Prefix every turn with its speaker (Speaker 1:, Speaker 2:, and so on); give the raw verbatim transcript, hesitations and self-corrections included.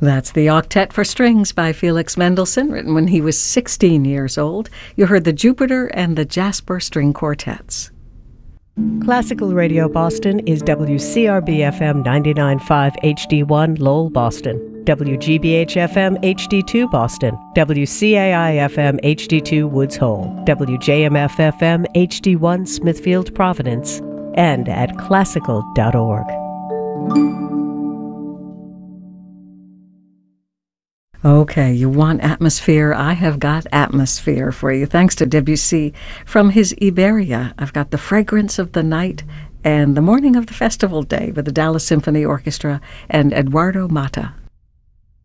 Speaker 1: That's the Octet for Strings by Felix Mendelssohn, written when he was sixteen years old. You heard the Jupiter and the Jasper String Quartets.
Speaker 2: Classical Radio Boston is W C R B F M ninety-nine point five H D one Lowell, Boston, W G B H F M H D two Boston, W C A I F M H D two Woods Hole, W J M F F M H D one Smithfield, Providence, and at classical dot org.
Speaker 1: Okay, you want atmosphere? I have got atmosphere for you, thanks to Debussy. From his Iberia, I've got The Fragrance of the Night and The Morning of the Festival Day with the Dallas Symphony Orchestra and Eduardo Mata.